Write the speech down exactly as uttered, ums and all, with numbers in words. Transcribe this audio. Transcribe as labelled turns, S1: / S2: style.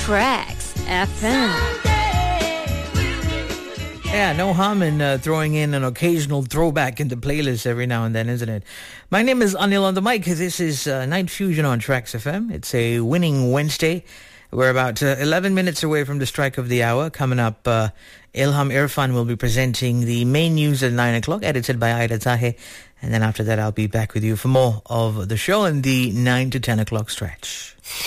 S1: Tracks F M.
S2: Yeah, no harm in uh, throwing in an occasional throwback into playlists every now and then, isn't it? My name is Anil on the mic. This is uh, Night Fusion on Tracks F M. It's a winning Wednesday. We're about uh, eleven minutes away from the strike of the hour. Coming up, uh, Ilham Irfan will be presenting the main news at nine o'clock, edited by Aida Tahe. And then after that, I'll be back with you for more of the show in the nine to ten o'clock stretch.